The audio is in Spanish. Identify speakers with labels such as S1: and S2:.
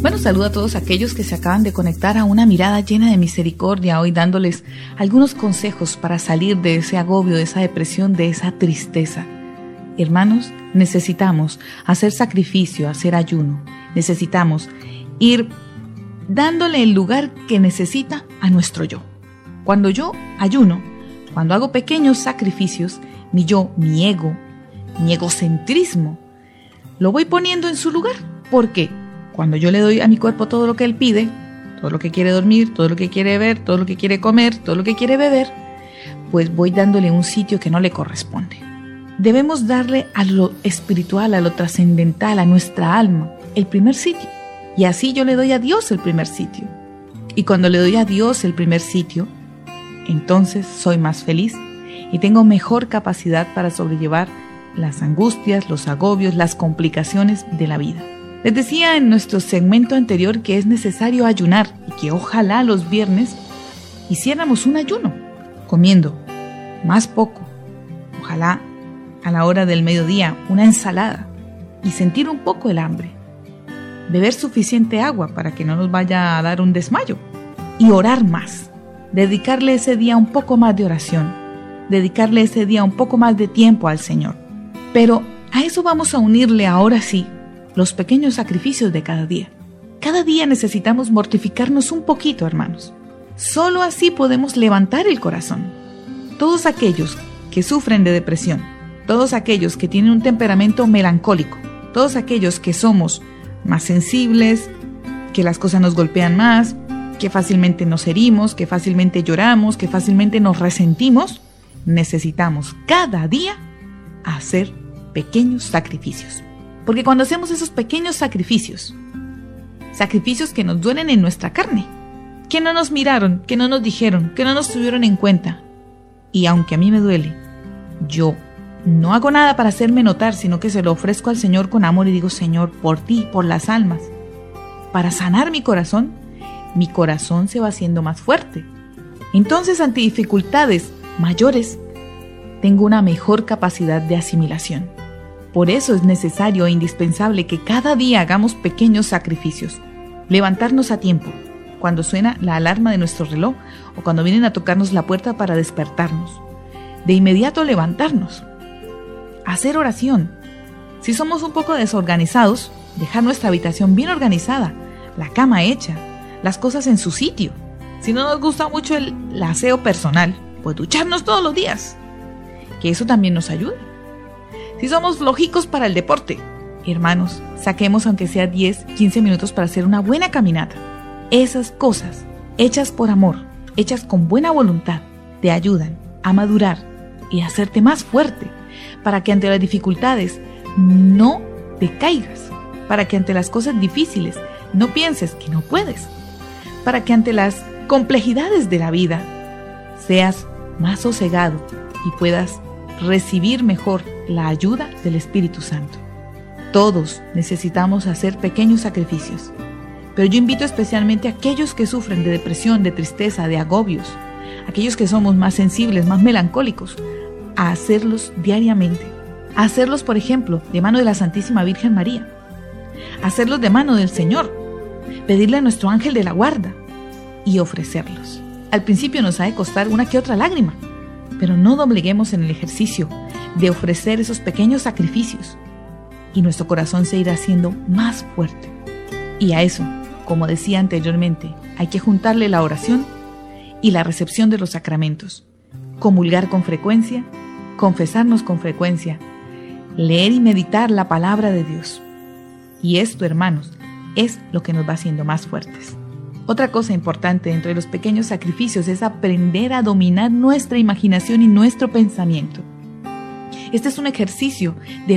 S1: Bueno, saludo a todos aquellos que se acaban de conectar a una mirada llena de misericordia, hoy dándoles algunos consejos para salir de ese agobio, de esa depresión, de esa tristeza. Hermanos, necesitamos hacer sacrificio, hacer ayuno. Necesitamos ir dándole el lugar que necesita a nuestro yo. Cuando yo ayuno, cuando hago pequeños sacrificios, mi yo, mi ego, mi egocentrismo, lo voy poniendo en su lugar. ¿Por qué? Cuando yo le doy a mi cuerpo todo lo que él pide, todo lo que quiere dormir, todo lo que quiere ver, todo lo que quiere comer, todo lo que quiere beber, pues voy dándole un sitio que no le corresponde. Debemos darle a lo espiritual, a lo trascendental, a nuestra alma, el primer sitio. Y así yo le doy a Dios el primer sitio. Y cuando le doy a Dios el primer sitio, entonces soy más feliz y tengo mejor capacidad para sobrellevar las angustias, los agobios, las complicaciones de la vida. Les decía en nuestro segmento anterior que es necesario ayunar y que ojalá los viernes hiciéramos un ayuno, comiendo más poco, ojalá a la hora del mediodía una ensalada y sentir un poco el hambre, beber suficiente agua para que no nos vaya a dar un desmayo y orar más, dedicarle ese día un poco más de oración, dedicarle ese día un poco más de tiempo al Señor. Pero a eso vamos a unirle ahora sí los pequeños sacrificios de cada día. Cada día necesitamos mortificarnos un poquito, hermanos. Solo así podemos levantar el corazón. Todos aquellos que sufren de depresión, todos aquellos que tienen un temperamento melancólico, todos aquellos que somos más sensibles, que las cosas nos golpean más, que fácilmente nos herimos, que fácilmente lloramos, que fácilmente nos resentimos, necesitamos cada día hacer pequeños sacrificios. Porque cuando hacemos esos pequeños sacrificios que nos duelen en nuestra carne, que no nos miraron, que no nos dijeron, que no nos tuvieron en cuenta, y aunque a mí me duele, yo no hago nada para hacerme notar, sino que se lo ofrezco al Señor con amor y digo: Señor, por ti, por las almas, para sanar mi corazón se va haciendo más fuerte. Entonces, ante dificultades mayores, tengo una mejor capacidad de asimilación. Por eso es necesario e indispensable que cada día hagamos pequeños sacrificios. Levantarnos a tiempo, cuando suena la alarma de nuestro reloj o cuando vienen a tocarnos la puerta para despertarnos. De inmediato levantarnos. Hacer oración. Si somos un poco desorganizados, dejar nuestra habitación bien organizada, la cama hecha, las cosas en su sitio. Si no nos gusta mucho el aseo personal, pues ducharnos todos los días, que eso también nos ayuda. Si somos flojicos para el deporte, hermanos, saquemos aunque sea 10, 15 minutos para hacer una buena caminata. Esas cosas, hechas por amor, hechas con buena voluntad, te ayudan a madurar y a hacerte más fuerte, para que ante las dificultades no te caigas, para que ante las cosas difíciles no pienses que no puedes, para que ante las complejidades de la vida seas más sosegado y puedas recibir mejor la ayuda del Espíritu Santo. Todos necesitamos hacer pequeños sacrificios, pero yo invito especialmente a aquellos que sufren de depresión, de tristeza, de agobios, aquellos que somos más sensibles, más melancólicos, a hacerlos diariamente. A hacerlos, por ejemplo, de mano de la Santísima Virgen María, a hacerlos de mano del Señor, pedirle a nuestro ángel de la guarda y ofrecerlos. Al principio nos ha de costar una que otra lágrima, pero no dobleguemos en el ejercicio de ofrecer esos pequeños sacrificios y nuestro corazón se irá haciendo más fuerte. Y a eso, como decía anteriormente, hay que juntarle la oración y la recepción de los sacramentos, comulgar con frecuencia, confesarnos con frecuencia, leer y meditar la palabra de Dios. Y esto, hermanos, es lo que nos va haciendo más fuertes. Otra cosa importante dentro de los pequeños sacrificios es aprender a dominar nuestra imaginación y nuestro pensamiento. Este es un ejercicio de